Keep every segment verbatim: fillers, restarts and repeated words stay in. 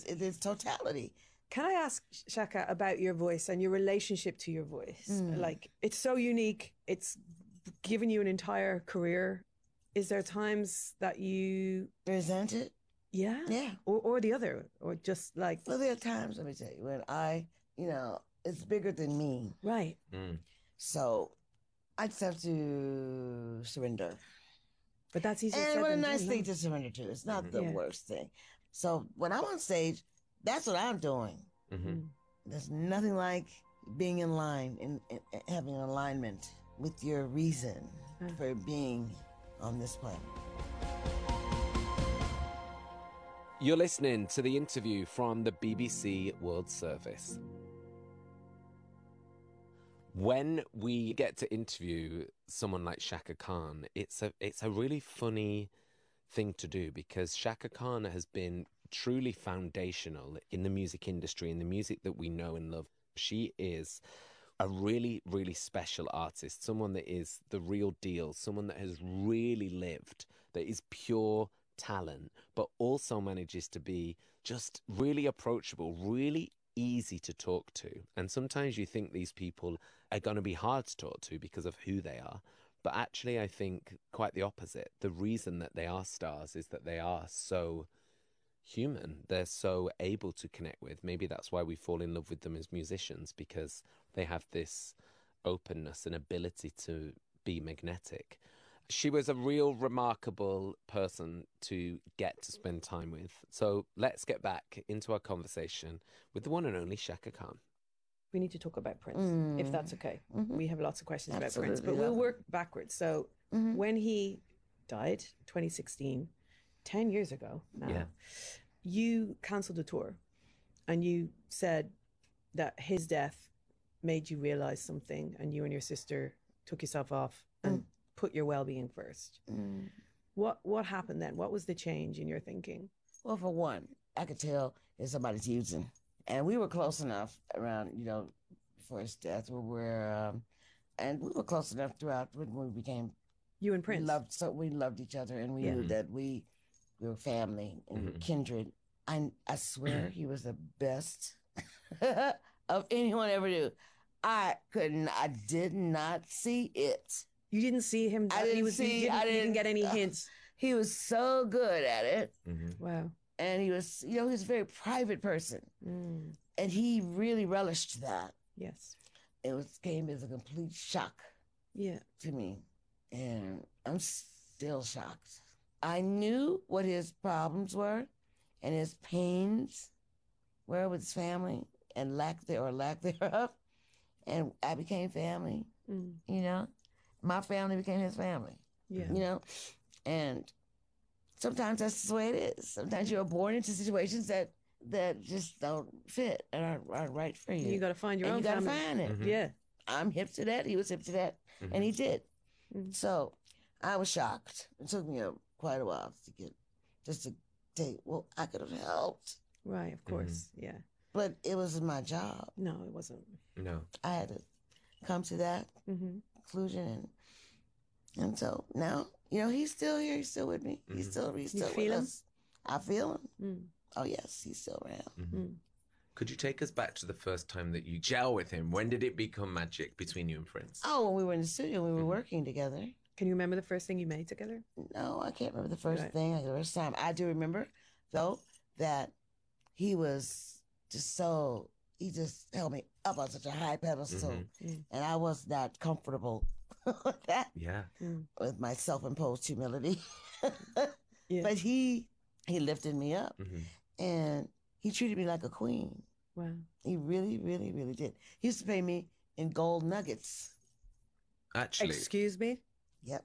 it's totality. Can I ask, Chaka, about your voice and your relationship to your voice? Mm. Like, it's so unique. It's given you an entire career. Is there times that you resent it? Yeah, yeah, or or the other, or just like. Well, there are times. Let me tell you, when I, you know, it's bigger than me, right? Mm. So I just have to surrender. But that's easy. And what a nice thing to surrender to. It's not mm-hmm. the yeah. worst thing. So when I'm on stage, that's what I'm doing. Mm-hmm. There's nothing like being in line and, and, and having an alignment with your reason uh. for being on this planet. You're listening to the interview from the B B C World Service. When we get to interview someone like Chaka Khan, it's a it's a really funny thing to do, because Chaka Khan has been truly foundational in the music industry, in the music that we know and love. She is a really, really special artist, someone that is the real deal, someone that has really lived, that is pure talent, but also manages to be just really approachable, really easy to talk to. And sometimes you think these people are going to be hard to talk to because of who they are. But actually, I think quite the opposite. The reason that they are stars is that they are so human. They're so able to connect with. Maybe that's why we fall in love with them as musicians, because they have this openness and ability to be magnetic. She was a real remarkable person to get to spend time with. So let's get back into our conversation with the one and only Chaka Khan. We need to talk about Prince, mm. if that's okay. Mm-hmm. We have lots of questions Absolutely. about Prince, but we'll work backwards. So mm-hmm. when he died, twenty sixteen, ten years ago now, yeah. you cancelled a tour and you said that his death made you realize something, and you and your sister took yourself off and mm. put your well-being first. Mm. What what happened then? What was the change in your thinking? Well, for one, I could tell if somebody's using. And we were close enough around, you know, before his death, where we're, um, and we were close enough throughout when we became. You and Prince? We loved, so we loved each other, and we yeah. knew that we, we were family and mm-hmm. kindred. I, I swear he was the best of anyone ever knew. I couldn't, I did not see it. You didn't see him? I didn't he was, see, didn't, I didn't, you didn't get any hints? Uh, he was so good at it. Mm-hmm. Wow. And he was, you know, he was a very private person. Mm. And he really relished that. Yes. It was came as a complete shock yeah. to me. And I'm still shocked. I knew what his problems were and his pains were with his family and lack there or lack thereof. And I became family, mm. you know. My family became his family. Yeah. You know? And sometimes that's the way it is. Sometimes you're born into situations that that just don't fit and aren't, aren't right for you. You got to find your and own you got to family. find it. Mm-hmm. Yeah. I'm hip to that. He was hip to that. Mm-hmm. And he did. Mm-hmm. So I was shocked. It took me a, quite a while to get, just to think, well, I could have helped. Right, of course. Mm-hmm. Yeah. But it wasn't my job. No, it wasn't. No. I had to come to that mm-hmm. conclusion. And, and so now, you know, he's still here. He's still with me. Mm-hmm. He's still, he's you still feel with him? us. I feel him. Mm. Oh, yes, he's still around. Mm-hmm. Mm. Could you take us back to the first time that you gel with him? When did it become magic between you and Prince? Oh, when we were in the studio, we were mm-hmm. working together. Can you remember the first thing you made together? No, I can't remember the first right. thing, the first time. I do remember, though, that he was just so, he just held me up on such a high pedestal. Mm-hmm. And I was not comfortable with that. Yeah. Mm. With my self-imposed humility. yeah. But he, he lifted me up. Mm-hmm. And he treated me like a queen. Wow. He really, really, really did. He used to pay me in gold nuggets. Actually. Excuse me? Yep.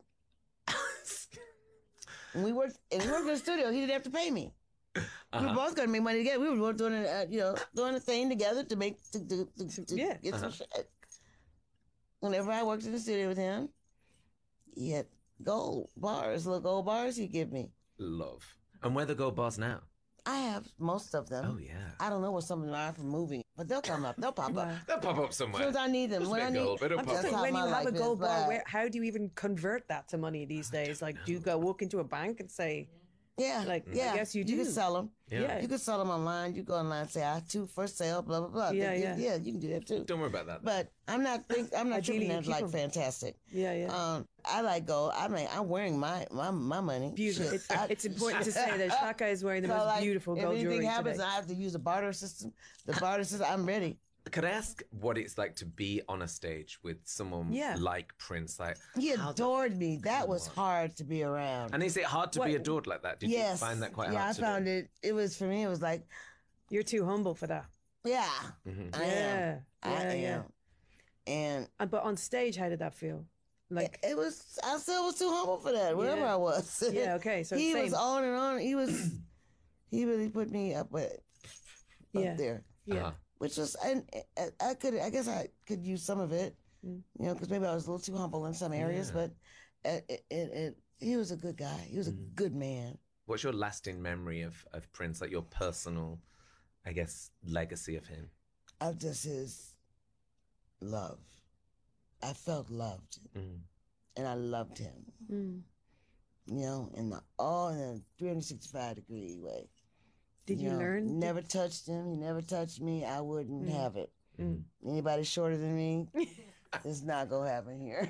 When we worked, and we worked in the studio, he didn't have to pay me. Uh-huh. We were both going to make money together. We were both doing, a, you know, doing a thing together to make, to, to, to, to yeah. get uh-huh. some shit. Whenever I worked in the studio with him, he had gold bars, little gold bars he'd give me. Love. And where are the gold bars now? I have most of them. Oh, yeah. I don't know where some of them are from moving, but they'll come up. They'll pop up. They'll pop up somewhere. As soon as I need them. Just when I need, gold, I'm just saying, when you have a gold bar, where, how do you even convert that to money these days? Like, do you go walk into a bank and say, Yeah, Like, yeah. I guess you do. You can sell them. Yeah. Yeah. You can sell them online. You go online and say, I too for sale, blah, blah, blah. Yeah, They- yeah. Yeah, you can do that too. Don't worry about that. But I'm not think I'm not Ideally, tripping you that's keep like 'em. fantastic. Yeah, yeah. Um, I like gold. I mean, I'm wearing my my, my money. Beautiful. Shit, It's, I- it's important to say that Shaka is wearing the So, most like, beautiful if gold anything jewelry happens today. and I have to use a barter system, the barter system, I'm ready. Could I ask what it's like to be on a stage with someone Yeah. like Prince? Like, He how the- adored me. That was on. hard to be around. And is it hard to be What- adored like that? Did yes. you find that quite yeah, hard I to found do? it. It was for me. It was like, You're too humble for that. yeah, Mhm. I yeah. am. Yeah, I yeah. am. And And, but on stage, how did that feel? Like, it, it was. I still was too humble for that. Wherever Yeah. I was. yeah, okay. So he same. was on and on. He was. He really put me up with up Yeah. there, yeah. Uh-huh. which was and I, I could. I guess I could use some of it. Mm. You know, because maybe I was a little too humble in some areas, Yeah. but it, it, it, it, he was a good guy. He was a Mhm. good man. What's your lasting memory of, of Prince? Like your personal, I guess, legacy of him? Of just his love. I felt loved, Mm. and I loved him. Mm. You know, in the all in a three hundred sixty-five degree way. Did you know, learn? Never touched him. He never touched me. I wouldn't Mm. have it. Mm. Anybody shorter than me, it's not gonna happen here.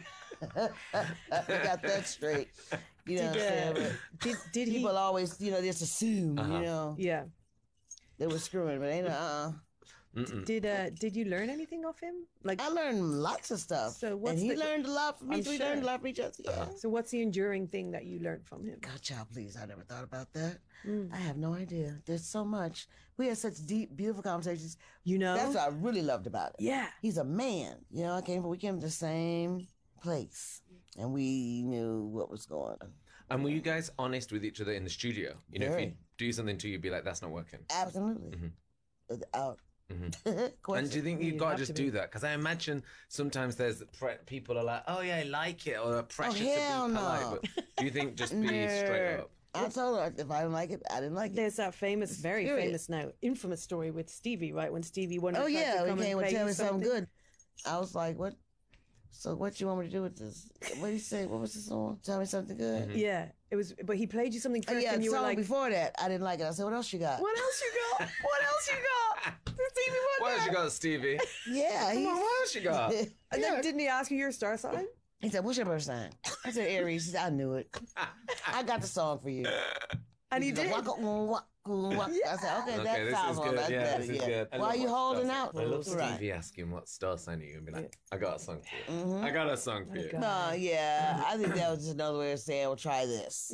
I got that straight. You know what I'm saying? Did, uh, But did, did he? people always, you know, just assume, Uh-huh. you know, Yeah. they were screwing, but ain't uh. Mm-mm. Did uh did you learn anything off him? Like, I learned lots of stuff, So and what's he the- learned a lot from me. I'm We learned a sure. lot from each other. Yeah. Uh-huh. so what's the enduring thing that you learned from him? God, child, please. I never thought about that. Mm. I have no idea. There's so much. We had such deep, beautiful conversations. You know? That's what I really loved about it. Yeah. He's a man. You know, I came from, we came from the same place, and we knew what was going on. And were you guys honest with each other in the studio? You know, if Very. you do something to you, be like, that's not working. Absolutely. Mhm. Without Mhm. question. And do you think you've You'd got to have just to do be. that? Because I imagine sometimes there's pre- people are like, oh yeah, I like it, or a pressure to be hell no. polite. But do you think just be straight up? I told her if I didn't like it, I didn't like it. There's that famous, very Period. famous now, infamous story with Stevie, right? When Stevie wanted Oh to yeah, come he and came and play tell you me something good. I was like, what? So what you want me to do with this? What do you say? What was the song? Tell me something good. Mhm. Yeah, it was, but he played you something Oh, first, yeah, and the you were song like, before that, I didn't like it. I said, what else you got? "What else you got? What else you got?" Stevie What Wonder. else you got, Stevie? Yeah, Come he, on, what else you got? And Yeah. then didn't he ask you your star sign? He said, what's your birth sign? I said, Aries. He said, I knew it. I got the song for you. And he said, did. "Waka, mm, waka, mm, waka." I said, okay, Okay, that this sounds is all good. right. Yeah, better, this is yeah. good. I Why love are you what holding star out? sign- I love Right. Stevie asking what star sign are you and be like, Yeah. I got a song for you. Mhm. I got a song for My you. God. No, yeah, I think that was just another way of saying, well, try this.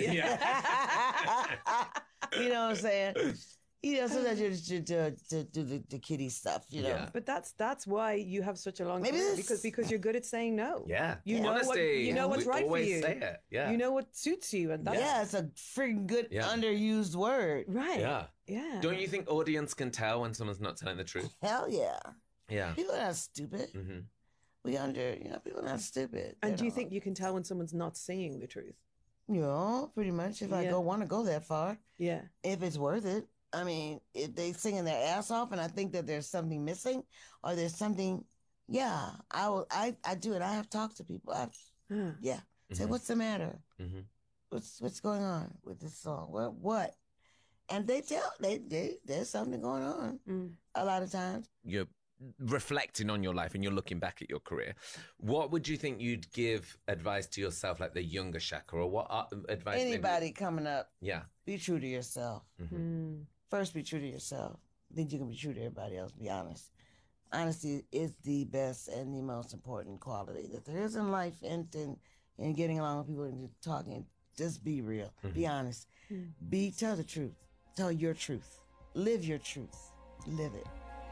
You know what I'm saying? You know, sometimes you just to, to, to do the, the kiddie stuff, you know. Yeah. But that's that's why you have such a long Maybe career this- because because you're good at saying no. Yeah. You know what- Honesty. you know what's we right for always you. say it. Yeah. You know what suits you, and that's Yeah, it's a freaking good Yeah. underused word. right. Yeah. Yeah. Don't you think audience can tell when someone's not telling the truth? Hell yeah. Yeah. People are not stupid. hmm We under, you know, people are not stupid. And They do you don't- think you can tell when someone's not saying the truth? You know, pretty much. If I Yeah. go want to go that far, Yeah. if it's worth it. I mean, if they singing their ass off, and I think that there's something missing, or there's something, yeah, I will. I I do it. I have talked to people. I Huh. yeah. Say, Mhm. what's the matter? hmm What's what's going on with this song? What what? And they tell they, they there's something going on Mm. a lot of times. You're reflecting on your life and you're looking back at your career. What would you think you'd give advice to yourself, like the younger Shaka, or what uh, advice? maybe- Anybody coming up, Yeah. be true to yourself. Mhm. Mm. First, be true to yourself. Then you can be true to everybody else. Be honest. Honesty is the best and the most important quality that there is in life, and in, in getting along with people and talking. Just be real. Be honest. Mm. Be tell the truth. Tell your truth. Live your truth. Live it.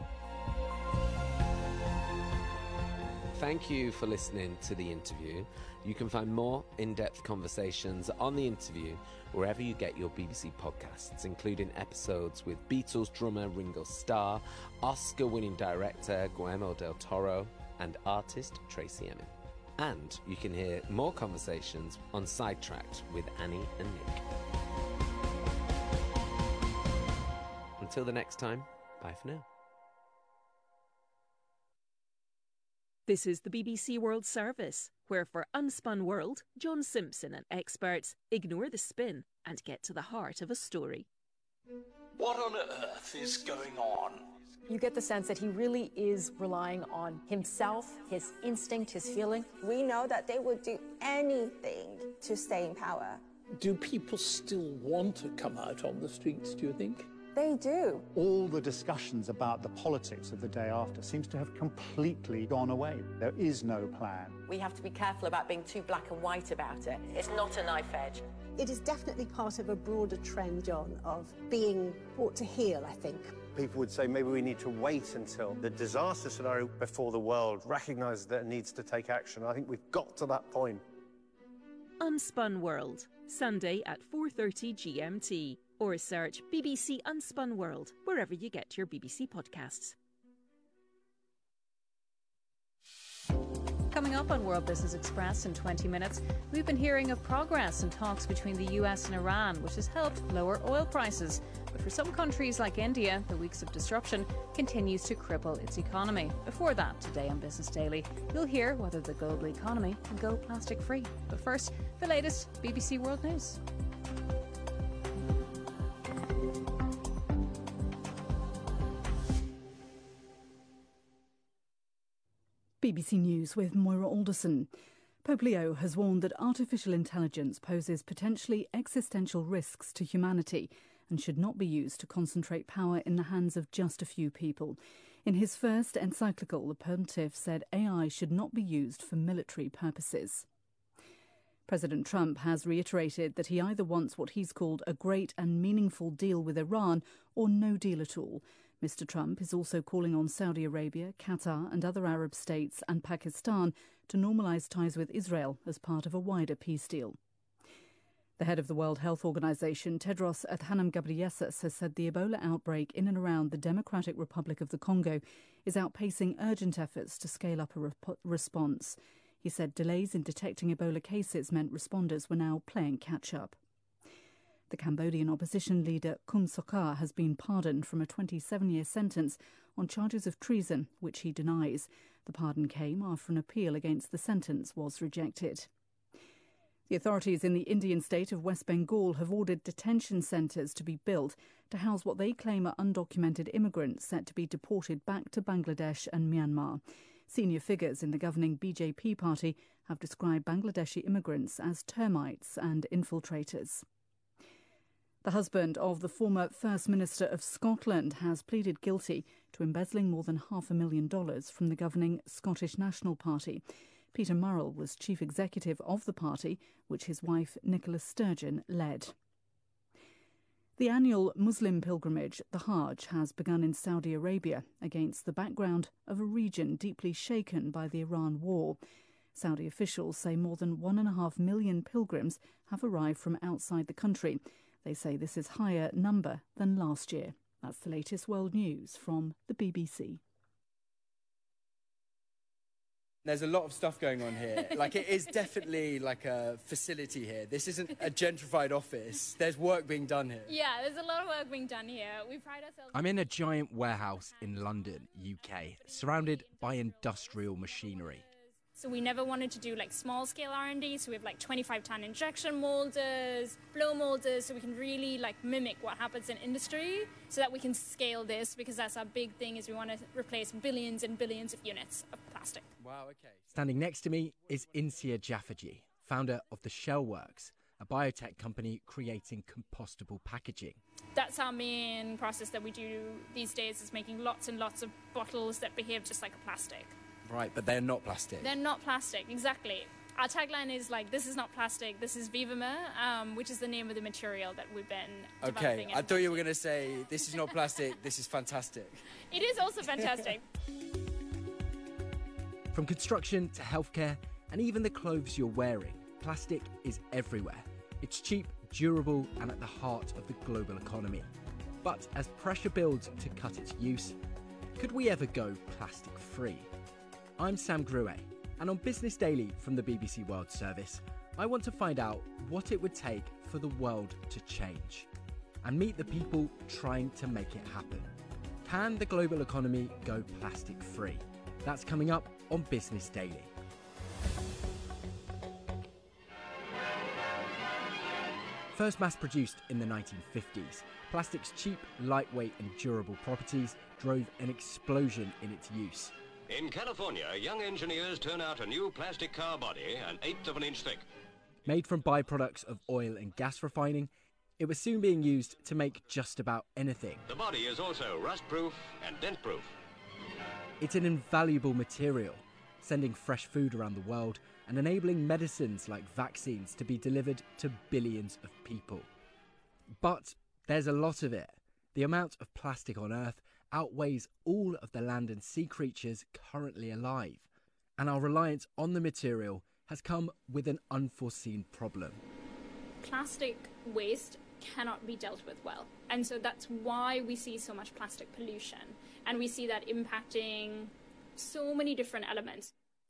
Thank you for listening to the interview. You can find more in-depth conversations on the interview wherever you get your B B C podcasts, including episodes with Beatles drummer Ringo Starr, Oscar-winning director Guillermo del Toro, and artist Tracy Emin. And you can hear more conversations on Sidetracked with Annie and Nick. Until the next time, bye for now. This is the B B C World Service, where for Unspun World, John Simpson and experts ignore the spin and get to the heart of a story. What on earth is going on? You get the sense that he really is relying on himself, his instinct, his feeling. We know that they would do anything to stay in power. Do people still want to come out on the streets, do you think? They do. All the discussions about the politics of the day after seems to have completely gone away. There is no plan. We have to be careful about being too black and white about it. It's not a knife edge. It is definitely part of a broader trend, John, of being brought to heel, I think. People would say maybe we need to wait until the disaster scenario before the world recognises that it needs to take action. I think we've got to that point. Unspun World, Sunday at four thirty G M T. Or search B B C Unspun World wherever you get your B B C podcasts. Coming up on World Business Express in twenty minutes, we've been hearing of progress in talks between the U S and Iran, which has helped lower oil prices. But for some countries like India, the weeks of disruption continues to cripple its economy. Before that, today on Business Daily, you'll hear whether the global economy can go plastic-free. But first, the latest B B C World News. B B C News with Moira Alderson. Pope Leo has warned that artificial intelligence poses potentially existential risks to humanity and should not be used to concentrate power in the hands of just a few people. In his first encyclical, the Pontiff said A I should not be used for military purposes. President Trump has reiterated that he either wants what he's called a great and meaningful deal with Iran or no deal at all. Mister Trump is also calling on Saudi Arabia, Qatar and other Arab states and Pakistan to normalise ties with Israel as part of a wider peace deal. The head of the World Health Organization, Tedros Adhanom Ghebreyesus, has said the Ebola outbreak in and around the Democratic Republic of the Congo is outpacing urgent efforts to scale up a rep- response. He said delays in detecting Ebola cases meant responders were now playing catch-up. The Cambodian opposition leader Kum Sokha has been pardoned from a twenty-seven-year sentence on charges of treason, which he denies. The pardon came after an appeal against the sentence was rejected. The authorities in the Indian state of West Bengal have ordered detention centres to be built to house what they claim are undocumented immigrants set to be deported back to Bangladesh and Myanmar. Senior figures in the governing B J P party have described Bangladeshi immigrants as termites and infiltrators. The husband of the former First Minister of Scotland has pleaded guilty to embezzling more than half a million dollars from the governing Scottish National Party. Peter Murrell was chief executive of the party, which his wife Nicola Sturgeon led. The annual Muslim pilgrimage, the Hajj, has begun in Saudi Arabia against the background of a region deeply shaken by the Iran war. Saudi officials say more than one and a half million pilgrims have arrived from outside the country. They say this is a higher number than last year. That's the latest world news from the B B C. There's a lot of stuff going on here. Like, it is definitely like a facility here. This isn't a gentrified office. There's work being done here. Yeah, there's a lot of work being done here. We pride ourselves... I'm in a giant warehouse in London, U K, surrounded by industrial machinery. So we never wanted to do like small-scale R and D, so we have like twenty-five ton injection molders, blow molders, so we can really like mimic what happens in industry so that we can scale this, because that's our big thing, is we want to replace billions and billions of units of plastic. Wow, okay. Standing next to me is Insia Jafferji, founder of the Shellworks, a biotech company creating compostable packaging. That's our main process that we do these days, is making lots and lots of bottles that behave just like a plastic. Right, but they're not plastic. They're not plastic, exactly. Our tagline is like, this is not plastic, this is Vivamer, um, which is the name of the material that we've been developing. Okay, I thought you were going to say, this is not plastic, this is fantastic. It is also fantastic. From construction to healthcare, and even the clothes you're wearing, plastic is everywhere. It's cheap, durable, and at the heart of the global economy. But as pressure builds to cut its use, could we ever go plastic-free? I'm Sam Gruet, and on Business Daily from the B B C World Service, I want to find out what it would take for the world to change and meet the people trying to make it happen. Can the global economy go plastic-free? That's coming up on Business Daily. First mass-produced in the nineteen fifties, plastic's cheap, lightweight and durable properties drove an explosion in its use. In California, young engineers turn out a new plastic car body an eighth of an inch thick. Made from byproducts of oil and gas refining, it was soon being used to make just about anything. The body is also rust-proof and dent-proof. It's an invaluable material, sending fresh food around the world and enabling medicines like vaccines to be delivered to billions of people. But there's a lot of it. The amount of plastic on Earth outweighs all of the land and sea creatures currently alive, and our reliance on the material has come with an unforeseen problem. Plastic waste cannot be dealt with well, and so that's why we see so much plastic pollution, and we see that impacting so many different elements.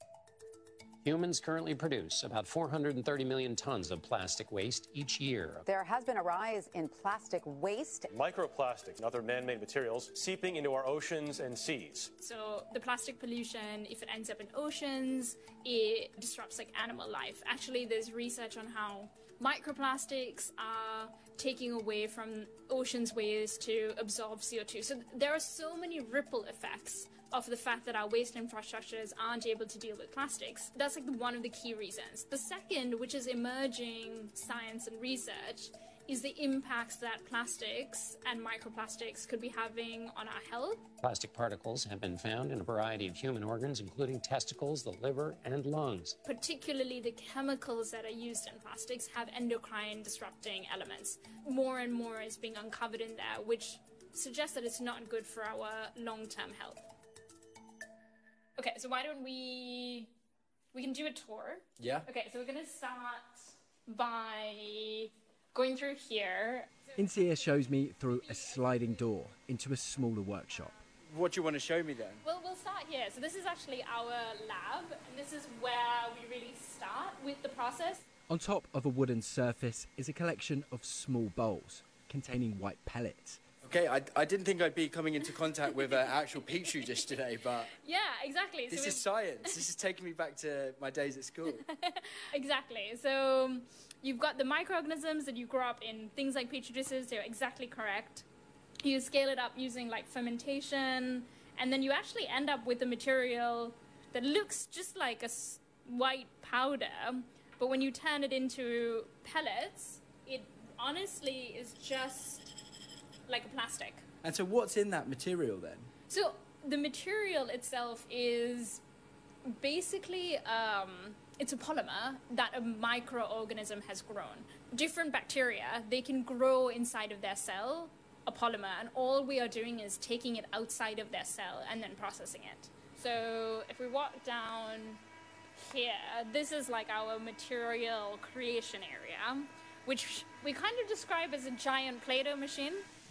Humans currently produce about four hundred thirty million tons of plastic waste each year. There has been a rise in plastic waste. Microplastic and other man-made materials seeping into our oceans and seas. So the plastic pollution, if it ends up in oceans, it disrupts like animal life. Actually, there's research on how microplastics are taking away from oceans' ways to absorb C O two. So there are so many ripple effects of the fact that our waste infrastructures aren't able to deal with plastics. That's like one of the key reasons. The second, which is emerging science and research, is the impacts that plastics and microplastics could be having on our health. Plastic particles have been found in a variety of human organs, including testicles, the liver, and lungs. Particularly the chemicals that are used in plastics have endocrine disrupting elements. More and more is being uncovered in there, which suggests that it's not good for our long-term health. Okay, so why don't we, we can do a tour. Yeah. Okay, so we're gonna start by going through here. Insia shows me through a sliding door into a smaller workshop. What do you want to show me then? Well, we'll start here. So this is actually our lab, and this is where we really start with the process. On top of a wooden surface is a collection of small bowls containing white pellets. Okay, I, I didn't think I'd be coming into contact with an actual petri dish today, but... Yeah, exactly. This so is science. This is taking me back to my days at school. Exactly. So um, you've got the microorganisms that you grow up in things like petri dishes. They're exactly correct. You scale it up using like fermentation, and then you actually end up with a material that looks just like a s- white powder, but when you turn it into pellets, it honestly is just like a plastic. And so what's in that material then? So the material itself is basically, um, it's a polymer that a microorganism has grown. Different bacteria, they can grow inside of their cell a polymer, and all we are doing is taking it outside of their cell and then processing it. So if we walk down here, this is like our material creation area, which we kind of describe as a giant Play-Doh machine.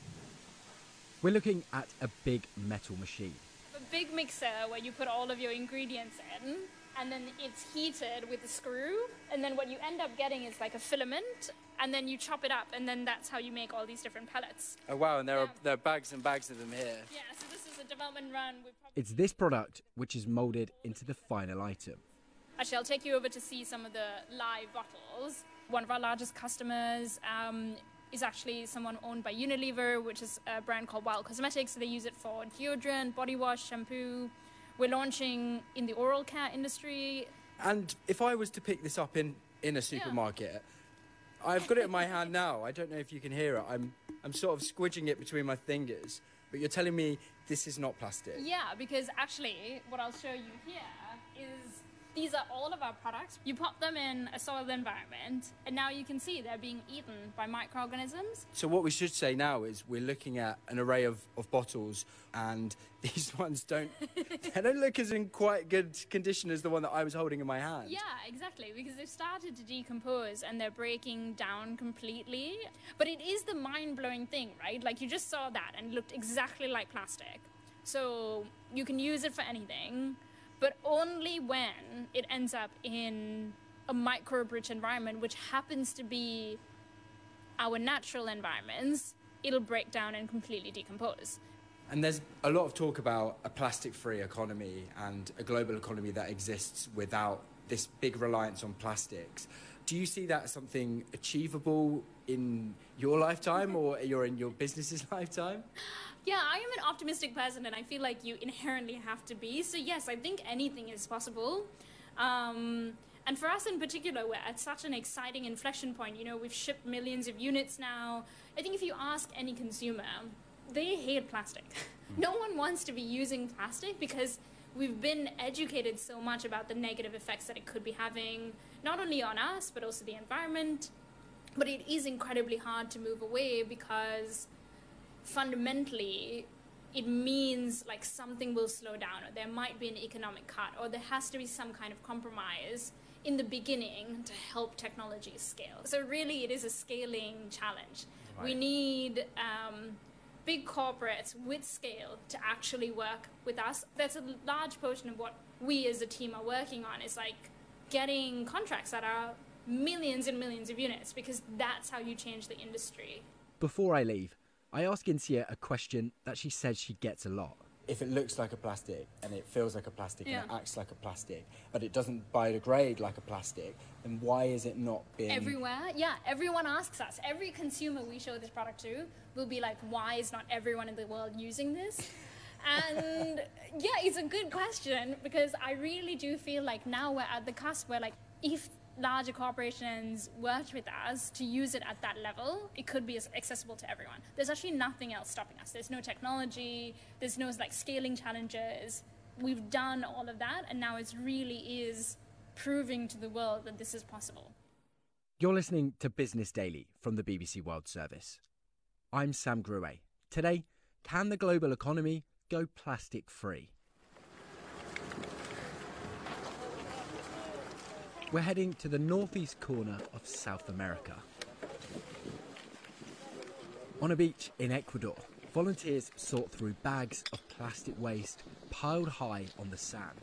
We're looking at a big metal machine. A big mixer where you put all of your ingredients in, and then it's heated with a screw, and then what you end up getting is like a filament, and then you chop it up, and then that's how you make all these different pellets. Oh wow, and there, yeah. are, there are bags and bags of them here. Yeah, so this is a development run. We probably... It's this product which is moulded into the final item. Actually, I'll take you over to see some of the live bottles. One of our largest customers um, is actually someone owned by Unilever, which is a brand called Wild Cosmetics. So they use it for deodorant, body wash, shampoo. We're launching in the oral care industry. And if I was to pick this up in, in a supermarket, yeah. I've got it in my hand now. I don't know if you can hear it. I'm, I'm sort of squidging it between my fingers. But you're telling me this is not plastic? Yeah, because actually what I'll show you here is these are all of our products. You pop them in a soiled environment, and now you can see they're being eaten by microorganisms. So what we should say now is we're looking at an array of, of bottles, and these ones don't, they don't look as in quite good condition as the one that I was holding in my hand. Yeah, exactly, because they've started to decompose and they're breaking down completely. But it is the mind-blowing thing, right? Like, you just saw that and it looked exactly like plastic. So you can use it for anything, but only when it ends up in a microbe-rich environment, which happens to be our natural environments, it'll break down and completely decompose. And there's a lot of talk about a plastic-free economy and a global economy that exists without this big reliance on plastics. Do you see that as something achievable in your lifetime or you're in your business's lifetime? Yeah, I am an optimistic person, and I feel like you inherently have to be. So yes, I think anything is possible. Um, and for us in particular, we're at such an exciting inflection point. You know, we've shipped millions of units now. I think if you ask any consumer, they hate plastic. No one wants to be using plastic because we've been educated so much about the negative effects that it could be having, not only on us, but also the environment. But it is incredibly hard to move away because fundamentally it means like something will slow down, or there might be an economic cut, or there has to be some kind of compromise in the beginning to help technology scale. So really it is a scaling challenge. Right. We need um, big corporates with scale to actually work with us. That's a large portion of what we as a team are working on, is like getting contracts that are millions and millions of units, because that's how you change the industry. Before I leave, I ask Insia a question that she says she gets a lot. If it looks like a plastic and it feels like a plastic Yeah. and it acts like a plastic, but it doesn't biodegrade like a plastic, then why is it not being... Everywhere, yeah, everyone asks us. Every consumer we show this product to will be like, why is not everyone in the world using this? And yeah, it's a good question, because I really do feel like now we're at the cusp where, like, if larger corporations worked with us to use it at that level, it could be accessible to everyone. There's actually nothing else stopping us. There's no technology, there's no like scaling challenges. We've done all of that, and now it really is proving to the world that this is possible. You're listening to Business Daily from the B B C World Service. I'm Sam Gruet. Today, can the global economy go plastic free? We're heading to the northeast corner of South America. On a beach in Ecuador, volunteers sort through bags of plastic waste piled high on the sand.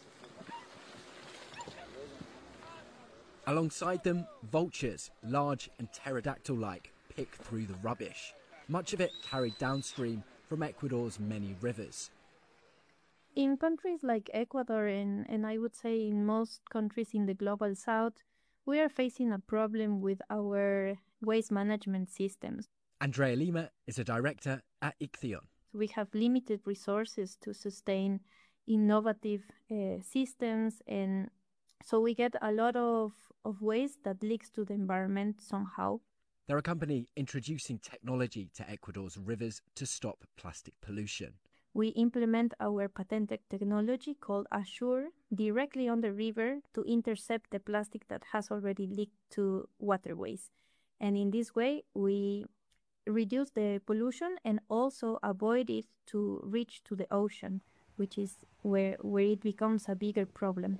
Alongside them, vultures, large and pterodactyl-like, pick through the rubbish, much of it carried downstream from Ecuador's many rivers. In countries like Ecuador, and, and I would say in most countries in the global south, we are facing a problem with our waste management systems. Andrea Lima is a director at Ichthion. We have limited resources to sustain innovative uh, systems, and so we get a lot of, of waste that leaks to the environment somehow. They're a company introducing technology to Ecuador's rivers to stop plastic pollution. We implement our patented technology called Assure directly on the river to intercept the plastic that has already leaked to waterways. And in this way, we reduce the pollution and also avoid it to reach to the ocean, which is where, where it becomes a bigger problem.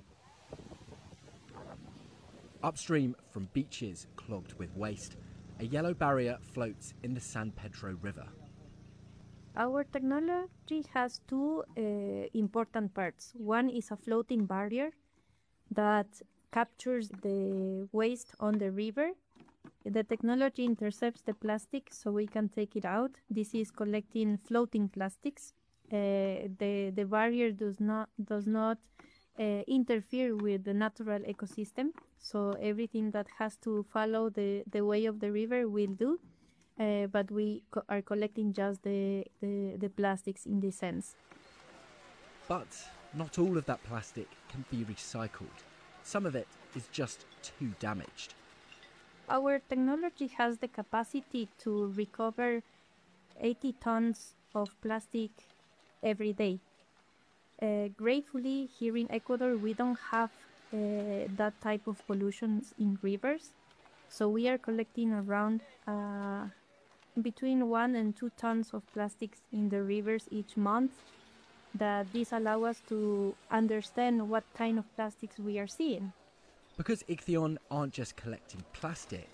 Upstream from beaches clogged with waste, a yellow barrier floats in the San Pedro River. Our technology has two uh, important parts. One is a floating barrier that captures the waste on the river. The technology intercepts the plastic so we can take it out. This is collecting floating plastics. Uh, the, the barrier does not, does not uh, interfere with the natural ecosystem, so everything that has to follow the, the way of the river will do. Uh, but we co- are collecting just the, the, the plastics in this sense. But not all of that plastic can be recycled. Some of it is just too damaged. Our technology has the capacity to recover eighty tons of plastic every day. Uh, gratefully, here in Ecuador, we don't have uh, that type of pollutions in rivers. So we are collecting around uh, between one and two tons of plastics in the rivers each month. That this allows us to understand what kind of plastics we are seeing. Because Ichthion aren't just collecting plastic.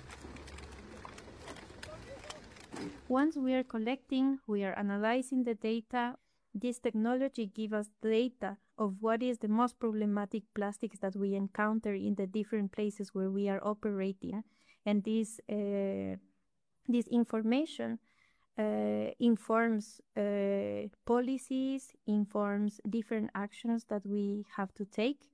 Once we are collecting, we are analyzing the data. This technology gives us data of what is the most problematic plastics that we encounter in the different places where we are operating. And this, uh, this information uh, informs uh, policies, informs different actions that we have to take.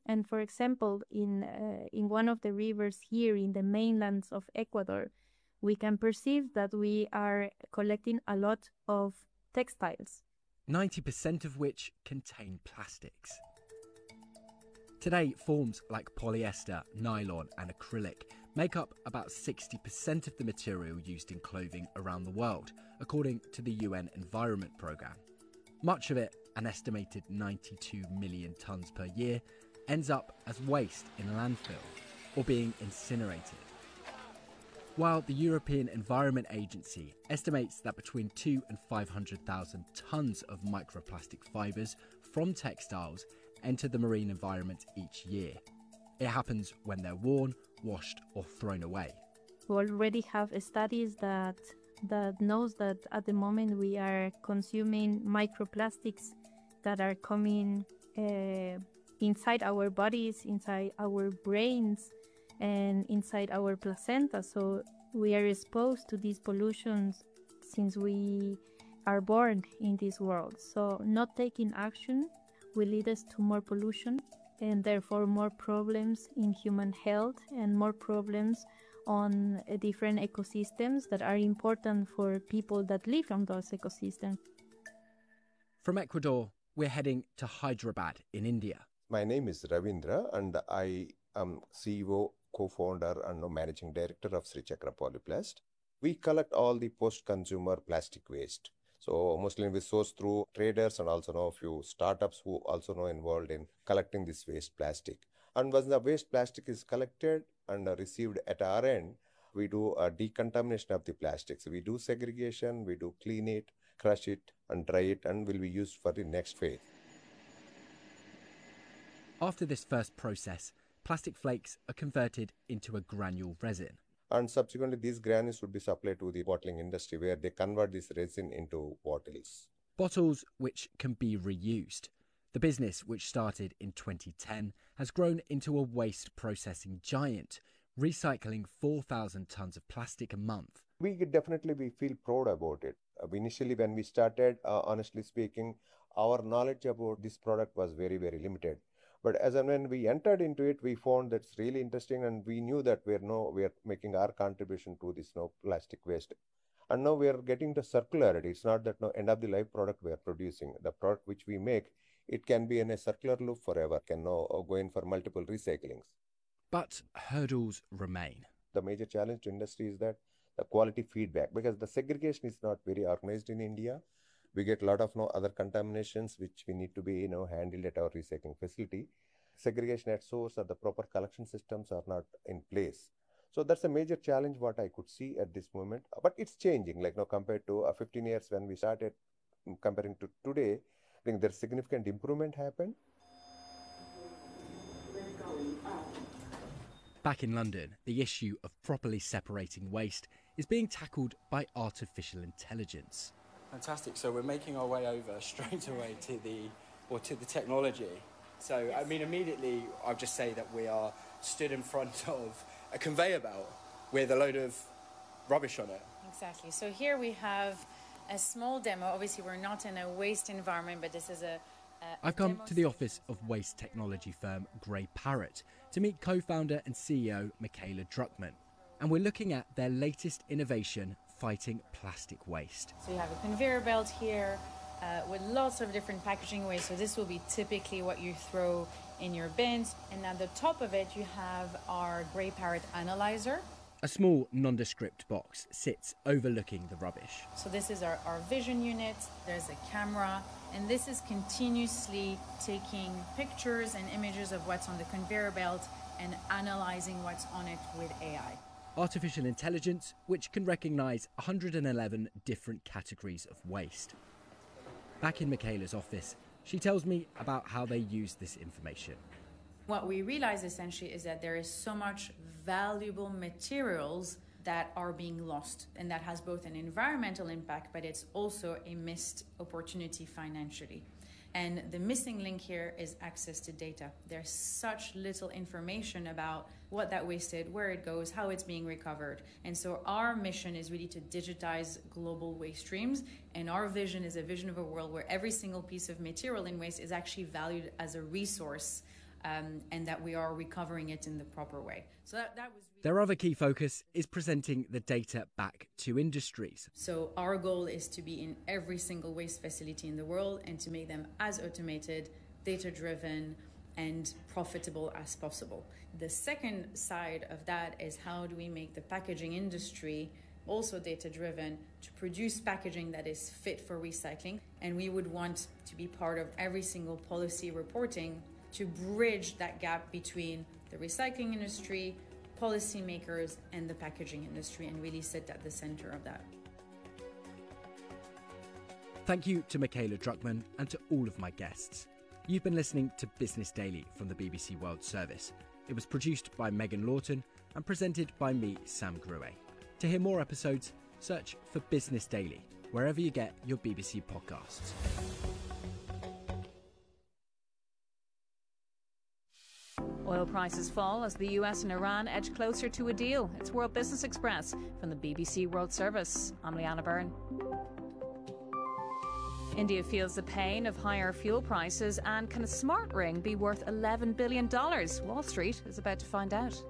And for example, in uh, in one of the rivers here in the mainlands of Ecuador, we can perceive that we are collecting a lot of textiles, ninety percent of which contain plastics. Today, forms like polyester, nylon and acrylic make up about sixty percent of the material used in clothing around the world, according to the U N Environment Programme. Much of it, an estimated ninety-two million tonnes per year, ends up as waste in landfill or being incinerated. While the European Environment Agency estimates that between two and five hundred thousand tonnes of microplastic fibres from textiles enter the marine environment each year. It happens when they're worn, washed or thrown away. We already have studies that that knows that at the moment we are consuming microplastics that are coming uh, inside our bodies, inside our brains, and inside our placenta. So we are exposed to these pollutions since we are born in this world. So not taking action will lead us to more pollution and therefore more problems in human health and more problems on uh, different ecosystems that are important for people that live on those ecosystems. From Ecuador, we're heading to Hyderabad in India. My name is Ravindra and I am C E O, co-founder and managing director of Sri Chakra Polyplast. We collect all the post-consumer plastic waste. So mostly we source through traders and also know a few startups who also know involved in collecting this waste plastic. And once the waste plastic is collected and received at our end, we do a decontamination of the plastics. We do segregation, we do clean it, crush it and dry it and will be used for the next phase. After this first process, plastic flakes are converted into a granule resin. And subsequently, these granules would be supplied to the bottling industry where they convert this resin into bottles. Bottles which can be reused. The business, which started in twenty ten, has grown into a waste processing giant, recycling four thousand tonnes of plastic a month. We definitely we feel proud about it. Uh, initially, when we started, uh, honestly speaking, our knowledge about this product was very, very limited. But as and when we entered into it, we found that's really interesting, and we knew that we're no we are making our contribution to this no plastic waste. And now we are getting the circularity. It's not that no end of the life product we are producing. The product which we make, it can be in a circular loop forever, can now go in for multiple recyclings. But hurdles remain. The major challenge to industry is that the quality feedback, because the segregation is not very organized in India. We get a lot of no other contaminations which we need to be you know handled at our recycling facility. Segregation at source or the proper collection systems are not in place. So that's a major challenge what I could see at this moment. But it's changing, like now compared to uh, fifteen years when we started, comparing to today, I think there's significant improvement happened. Back in London, the issue of properly separating waste is being tackled by artificial intelligence. Fantastic. So we're making our way over straight away to the, or to the technology. So, yes. I mean, immediately I'll just say that we are stood in front of a conveyor belt with a load of rubbish on it. Exactly. So here we have a small demo. Obviously, we're not in a waste environment, but this is a... a I've come to the office of waste technology firm Grey Parrot to meet co-founder and C E O Michaela Druckmann. And we're looking at their latest innovation, fighting plastic waste. So you have a conveyor belt here uh, with lots of different packaging waste. So this will be typically what you throw in your bins. And at the top of it, you have our Grey Parrot analyzer. A small nondescript box sits overlooking the rubbish. So this is our, our vision unit. There's a camera. And this is continuously taking pictures and images of what's on the conveyor belt and analyzing what's on it with A I. Artificial intelligence, which can recognise one hundred eleven different categories of waste. Back in Michaela's office, she tells me about how they use this information. What we realize essentially is that there is so much valuable materials that are being lost, and that has both an environmental impact, but it's also a missed opportunity financially. And the missing link here is access to data. There's such little information about what that waste is, where it goes, how it's being recovered. And so our mission is really to digitize global waste streams. And our vision is a vision of a world where every single piece of material in waste is actually valued as a resource um, and that we are recovering it in the proper way. So that, that was really Their other key focus is presenting the data back to industries. So our goal is to be in every single waste facility in the world and to make them as automated, data-driven, and profitable as possible. The second side of that is how do we make the packaging industry also data-driven to produce packaging that is fit for recycling. And we would want to be part of every single policy reporting to bridge that gap between the recycling industry, policymakers, and the packaging industry, and really sit at the center of that. Thank you to Michaela Druckmann and to all of my guests. You've been listening to Business Daily from the B B C World Service. It was produced by Megan Lawton and presented by me, Sam Gruet. To hear more episodes, search for Business Daily, wherever you get your B B C podcasts. Oil prices fall as the U S and Iran edge closer to a deal. It's World Business Express from the B B C World Service. I'm Leanna Byrne. India feels the pain of higher fuel prices, and can a smart ring be worth eleven billion dollars? Wall Street is about to find out.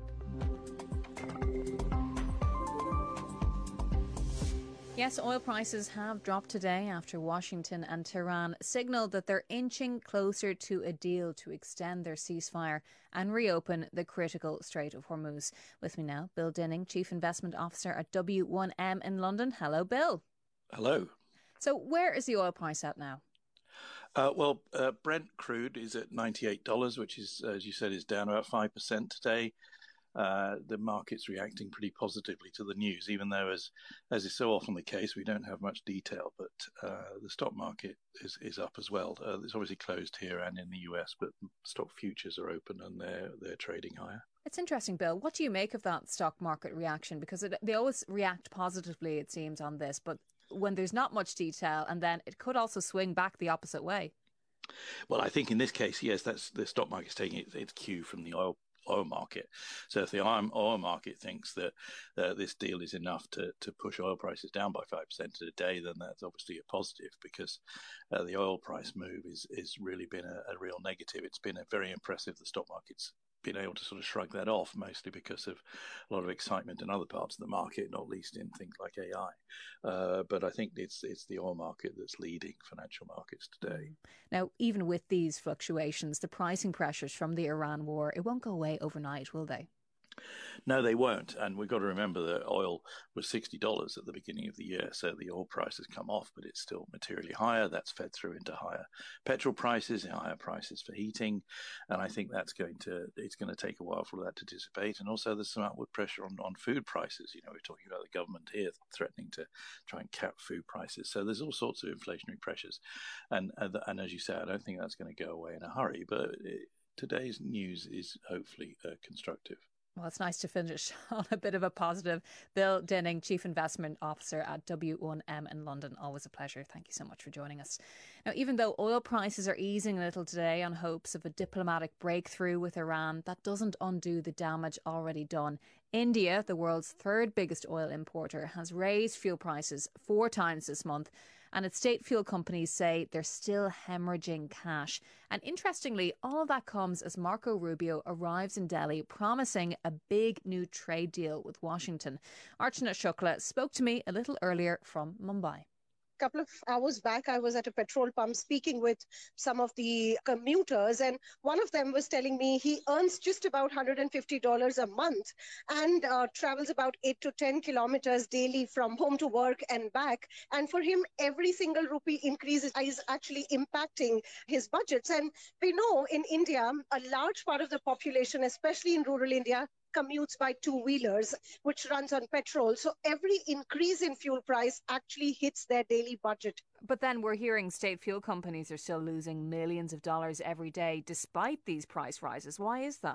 Yes, oil prices have dropped today after Washington and Tehran signalled that they're inching closer to a deal to extend their ceasefire and reopen the critical Strait of Hormuz. With me now, Bill Dinning, Chief Investment Officer at W one M in London. Hello, Bill. Hello. So where is the oil price at now? Uh, well, uh, Brent crude is at ninety-eight dollars, which is, as you said, is down about five percent today. Uh, the market's reacting pretty positively to the news, even though, as as is so often the case, we don't have much detail. But uh, the stock market is, is up as well. Uh, it's obviously closed here and in the U S, but stock futures are open and they're they're trading higher. It's interesting, Bill. What do you make of that stock market reaction? Because it, they always react positively, it seems, on this. But when there's not much detail, and then it could also swing back the opposite way. Well, I think in this case, yes, that's the stock market's taking its, its cue from the oil oil market. So if the oil market thinks that uh, this deal is enough to, to push oil prices down by five percent a day, then that's obviously a positive, because uh, the oil price move is, is really been a, a real negative. It's been a very impressive. The stock market's been able to sort of shrug that off, mostly because of a lot of excitement in other parts of the market, not least in things like A I. Uh, but I think it's it's the oil market that's leading financial markets today. Now, even with these fluctuations, the pricing pressures from the Iran war, it won't go away overnight, will they? No, they won't. And we've got to remember that oil was sixty dollars at the beginning of the year. So the oil price has come off, but it's still materially higher. That's fed through into higher petrol prices, higher prices for heating. And I think that's going to, it's going to take a while for that to dissipate. And also there's some upward pressure on, on food prices. You know, we're talking about the government here threatening to try and cap food prices. So there's all sorts of inflationary pressures. And, and, and as you say, I don't think that's going to go away in a hurry. But it, today's news is hopefully uh, constructive. Well, it's nice to finish on a bit of a positive. Bill Dinning, Chief Investment Officer at W one M in London. Always a pleasure. Thank you so much for joining us. Now, even though oil prices are easing a little today on hopes of a diplomatic breakthrough with Iran, that doesn't undo the damage already done. India, the world's third biggest oil importer, has raised fuel prices four times this month, and its state fuel companies say they're still hemorrhaging cash. And interestingly, all of that comes as Marco Rubio arrives in Delhi promising a big new trade deal with Washington. Archana Shukla spoke to me a little earlier from Mumbai. A couple of hours back, I was at a petrol pump speaking with some of the commuters, and one of them was telling me he earns just about one hundred fifty dollars a month and uh, travels about eight to ten kilometers daily from home to work and back. And for him, every single rupee increase is actually impacting his budgets. And we know in India, a large part of the population, especially in rural India, commutes by two-wheelers, which runs on petrol. So every increase in fuel price actually hits their daily budget. But then we're hearing state fuel companies are still losing millions of dollars every day despite these price rises. Why is that?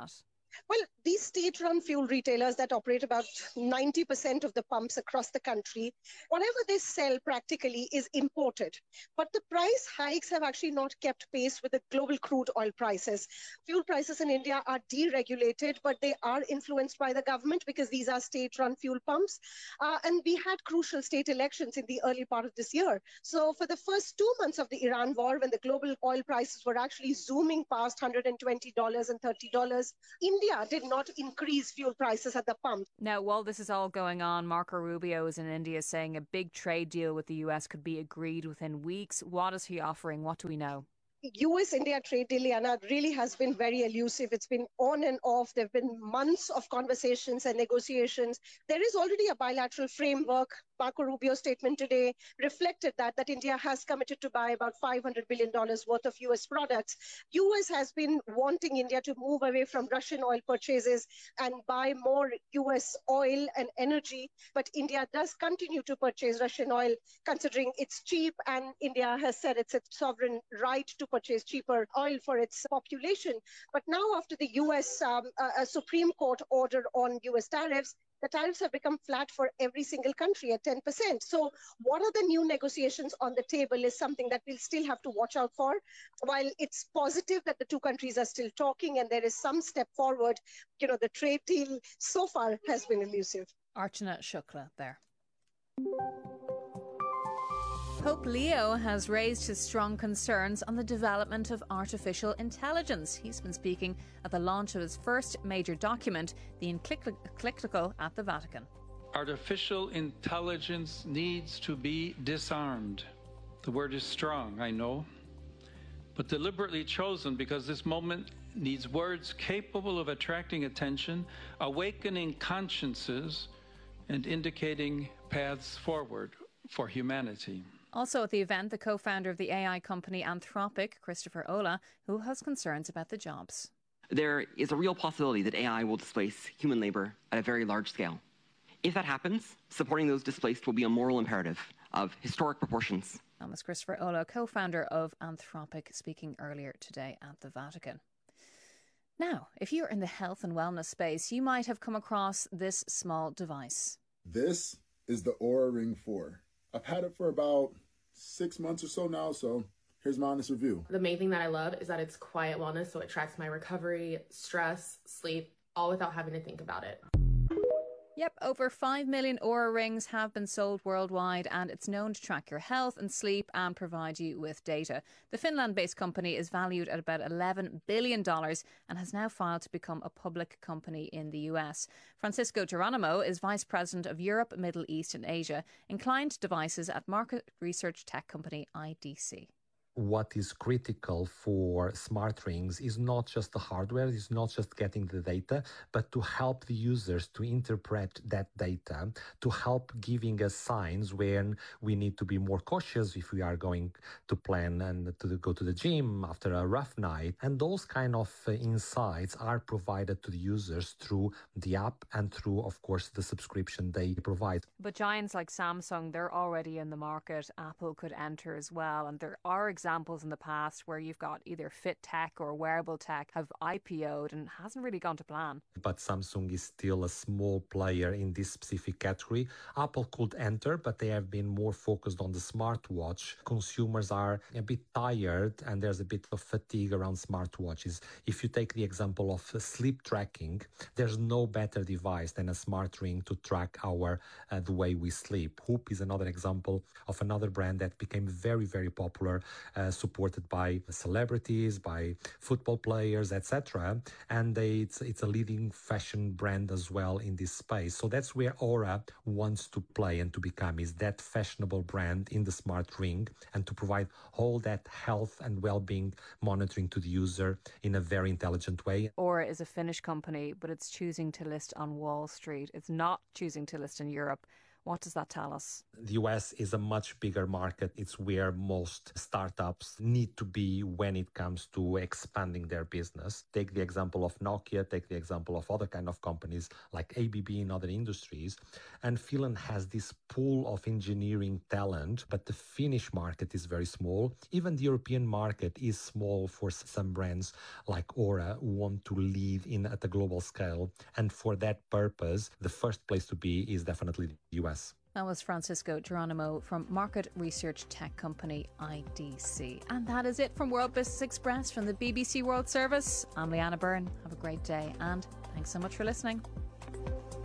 Well, these state-run fuel retailers that operate about ninety percent of the pumps across the country, whatever they sell practically is imported. But the price hikes have actually not kept pace with the global crude oil prices. Fuel prices in India are deregulated, but they are influenced by the government because these are state-run fuel pumps. Uh, and we had crucial state elections in the early part of this year. So for the first two months of the Iran war, when the global oil prices were actually zooming past one hundred twenty dollars and thirty dollars, India did not increase fuel prices at the pump. Now, while this is all going on, Marco Rubio is in India saying a big trade deal with the U S could be agreed within weeks. What is he offering? What do we know? U S India trade deal, Liana, really has been very elusive. It's been on and off. There have been months of conversations and negotiations. There is already a bilateral framework. Marco Rubio's statement today reflected that, that India has committed to buy about five hundred billion dollars worth of U S products. U S has been wanting India to move away from Russian oil purchases and buy more U S oil and energy. But India does continue to purchase Russian oil, considering it's cheap, and India has said it's its sovereign right to purchase cheaper oil for its population. But now, after the U S um, uh, Supreme Court order on U S tariffs, the tariffs have become flat for every single country at ten percent. So what are the new negotiations on the table is something that we'll still have to watch out for. While it's positive that the two countries are still talking and there is some step forward, you know, the trade deal so far has been elusive. Archana Shukla there. Pope Leo has raised his strong concerns on the development of artificial intelligence. He's been speaking at the launch of his first major document, the Encyclical at the Vatican. Artificial intelligence needs to be disarmed. The word is strong, I know, but deliberately chosen because this moment needs words capable of attracting attention, awakening consciences, and indicating paths forward for humanity. Also at the event, the co-founder of the A I company Anthropic, Christopher Olah, who has concerns about the jobs. There is a real possibility that A I will displace human labor at a very large scale. If that happens, supporting those displaced will be a moral imperative of historic proportions. That was Christopher Olah, co-founder of Anthropic, speaking earlier today at the Vatican. Now, if you're in the health and wellness space, you might have come across this small device. This is the Oura Ring four. I've had it for about six months or so now, so here's my honest review. The main thing that I love is that it's quiet wellness, so it tracks my recovery, stress, sleep, all without having to think about it. Yep, over five million Oura Rings have been sold worldwide, and it's known to track your health and sleep and provide you with data. The Finland-based company is valued at about eleven billion dollars and has now filed to become a public company in the U S. Francisco Geronimo is Vice President of Europe, Middle East and Asia in client devices at market research tech company I D C. What is critical for smart rings is not just the hardware, it's not just getting the data, but to help the users to interpret that data, to help giving us signs when we need to be more cautious if we are going to plan and to go to the gym after a rough night. And those kind of uh, insights are provided to the users through the app and through, of course, the subscription they provide. But giants like Samsung, they're already in the market. Apple could enter as well. And there are examples examples in the past where you've got either fit tech or wearable tech have I P O'd and hasn't really gone to plan. But Samsung is still a small player in this specific category. Apple could enter, but they have been more focused on the smartwatch. Consumers are a bit tired and there's a bit of fatigue around smartwatches. If you take the example of sleep tracking, there's no better device than a smart ring to track our uh, the way we sleep. Whoop is another example of another brand that became very, very popular. Uh, supported by celebrities, by football players, et cetera. And they, it's, it's a leading fashion brand as well in this space. So that's where Oura wants to play and to become, is that fashionable brand in the smart ring and to provide all that health and well-being monitoring to the user in a very intelligent way. Oura is a Finnish company, but it's choosing to list on Wall Street. It's not choosing to list in Europe. What does that tell us? The U S is a much bigger market. It's where most startups need to be when it comes to expanding their business. Take the example of Nokia, take the example of other kind of companies like A B B in other industries. And Finland has this pool of engineering talent, but the Finnish market is very small. Even the European market is small for some brands like Aura who want to lead in at a global scale. And for that purpose, the first place to be is definitely the U S. That was Francisco Geronimo from market research tech company I D C. And that is it from World Business Express from the B B C World Service. I'm Leanna Byrne. Have a great day and thanks so much for listening.